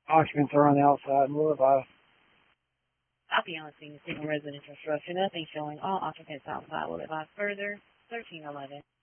Occupants are on the outside. Will advise. Copy on scene, single residential structure. Nothing showing. All occupants outside. Will advise further. 1311.